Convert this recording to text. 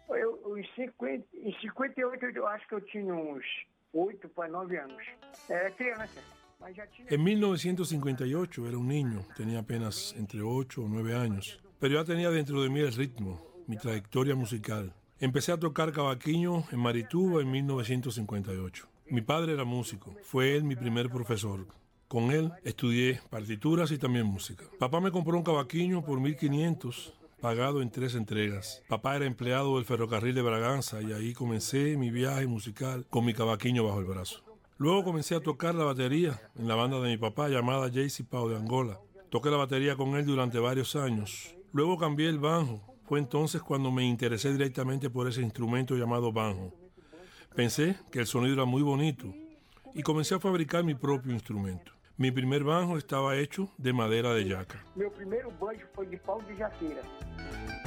Em 58 eu acho que eu tinha uns 8 para 9 anos. Era criança. Mas já tinha... En 1958 era un niño, tenía apenas entre 8 o 9 años, pero ya tenía dentro de mí el ritmo, mi trayectoria musical. Empecé a tocar cavaquinho en Marituba en 1958. Mi padre era músico, fue él mi primer profesor. Con él estudié partituras y también música. Papá me compró un cavaquinho por 1.500, pagado en 3 entregas. Papá era empleado del ferrocarril de Braganza y ahí comencé mi viaje musical con mi cavaquinho bajo el brazo. Luego comencé a tocar la batería en la banda de mi papá llamada JC Pau de Angola. Toqué la batería con él durante varios años. Luego cambié el banjo. Fue entonces cuando me interesé directamente por ese instrumento llamado banjo. Pensé que el sonido era muy bonito y comencé a fabricar mi propio instrumento. Mi primer banjo estaba hecho de madera de yaca. Meu primeiro banjo foi de pau de jaqueira.